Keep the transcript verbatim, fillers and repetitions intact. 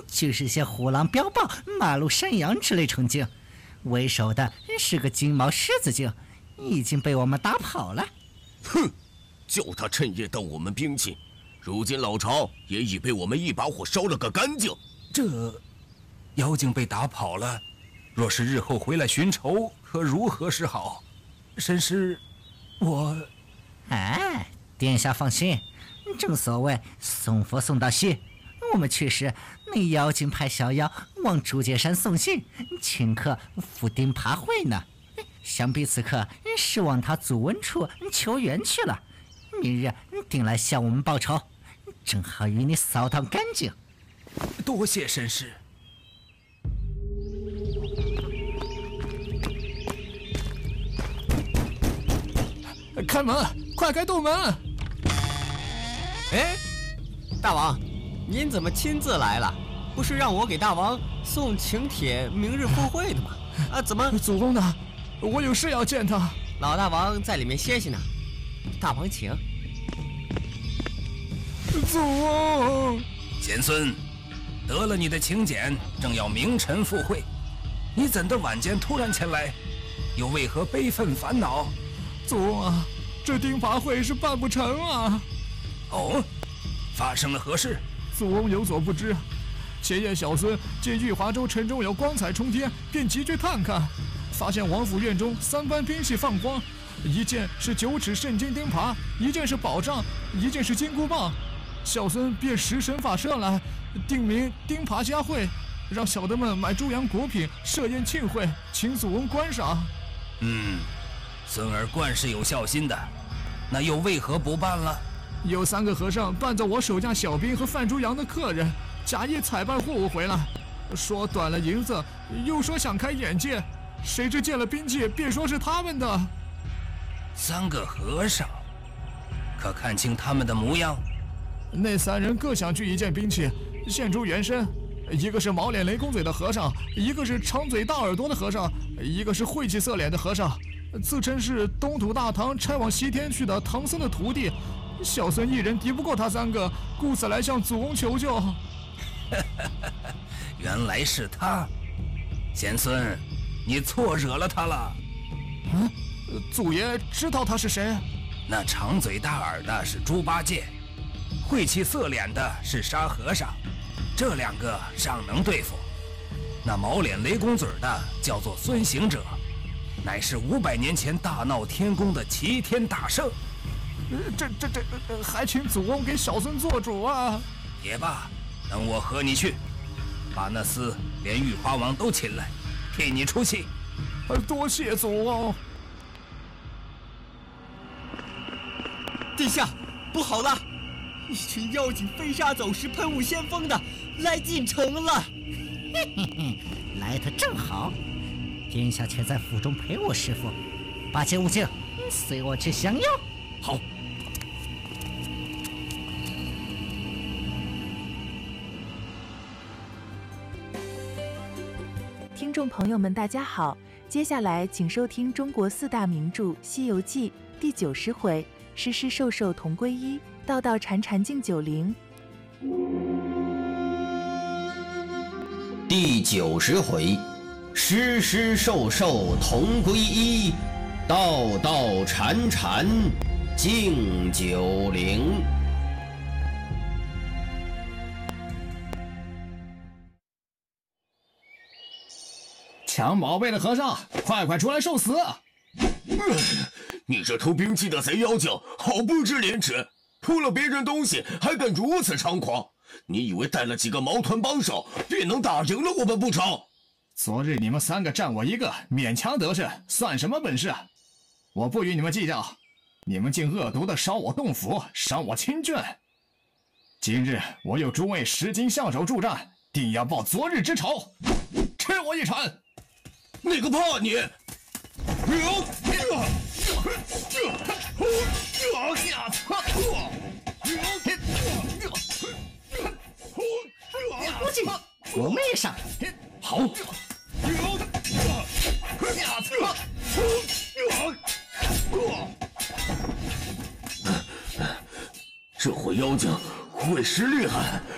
就是些虎狼狍豹、马鹿山羊之类成精，为首的是个金毛狮子精，已经被我们打跑了。 哼，就他趁夜盗我们兵器，如今老巢也已被我们一把火烧了个干净。 这妖精被打跑了，若是日后回来寻仇，可如何是好？神师，我…… 哎，殿下放心，正所谓送佛送到西，我们去时，那妖精派小妖往竹节山送信，请客赴钉耙会呢。想必此刻是往他祖温处求援去了，明日定来向我们报仇，正好与你扫荡干净。 多谢神师。 开门，快开洞门！ 哎，大王，您怎么亲自来了？不是让我给大王送请帖，明日赴会的吗？啊，怎么？ 祖公呢？我有事要见他。 老大王在里面歇息呢，大王请。 祖公， 贤孙，得了你的请柬，正要明晨赴会，你怎的晚间突然前来？又为何悲愤烦恼？ 祖公啊，这钉耙会是办不成啊！ 哦，发生了何事？ 祖公有所不知，前夜小孙见玉华州城中有光彩冲天，便急去探看，发现王府院中三般兵器放光，一件是九齿圣金钉耙，一件是宝杖，一件是金箍棒。小孙便使神法射来，定名钉耙佳会，让小的们买猪羊果品设宴庆会，请祖公观赏。 嗯，孙儿惯是有孝心的，那又为何不办了？ 有三个和尚伴着我手下小兵和贩猪羊的客人，假意采办货物回来，说短了银子，又说想开眼界，谁知见了兵器，便说是他们的。 三个和尚，可看清他们的模样？ 那三人各想具一件兵器，现出原身。一个是毛脸雷公嘴的和尚，一个是长嘴大耳朵的和尚，一个是晦气色脸的和尚，自称是东土大唐差往西天去的唐僧的徒弟。小孙一人敌不过他三个，故此来向祖公求救。 原来是他，贤孙，你错惹了他了。 嗯，祖爷知道他是谁？ 那长嘴大耳的是猪八戒，晦气色脸的是沙和尚，这两个尚能对付。那毛脸雷公嘴的叫做孙行者，乃是五百年前大闹天宫的齐天大圣。 这这这还请祖公给小孙做主啊！ 也罢，等我和你去，把那厮连玉华王都请来，替你出气。 多谢祖公。 殿下，不好了！一群妖精飞沙走石、喷雾先锋的来进城了。 嘿嘿嘿，来得正好，殿下且在府中陪我师父。八戒、悟净，随我去降妖。 好。 听众朋友们，大家好，接下来请收听中国四大名著《西游记》第九十回：师师兽兽同归一，道道禅禅敬九龄。 第九十回：师师兽兽同归一，道道禅禅敬九龄。 抢宝贝的和尚，快快出来受死！ 你这偷兵器的贼妖精，好不知廉耻！偷了别人东西，还敢如此猖狂！你以为带了几个毛团帮手，便能打赢了我们不成？ 昨日你们三个战我一个，勉强得胜，算什么本事？我不与你们计较！你们竟恶毒的烧我洞府，伤我亲眷。今日我有诸位石金相手助战，定要报昨日之仇，吃我一铲！ 哪个怕你？ 不进，我妹上。 好。 这伙妖精会实厉害，